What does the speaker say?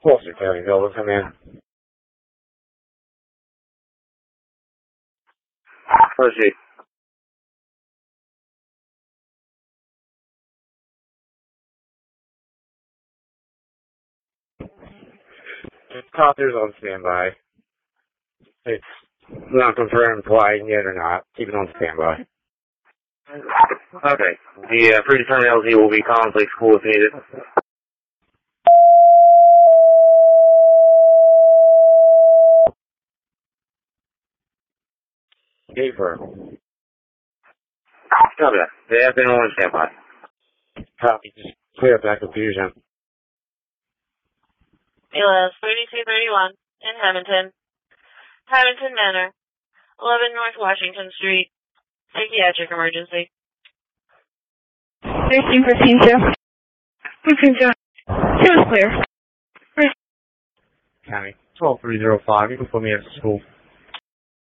Foster County, Bill, come in. Proceed. Copter's on standby. It's not confirmed flying yet or not. Keep it on standby. Okay. The predetermined LZ will be conflict school if needed. Gate firm. Copy that. They have been on standby. Copy. Just clear up that confusion. ALS 3231 in Hamilton. Hamilton Manor. 11 North Washington Street. Psychiatric emergency. 1315, Joe. 15, Joe. She was clear. County. 12305. You can put me at school.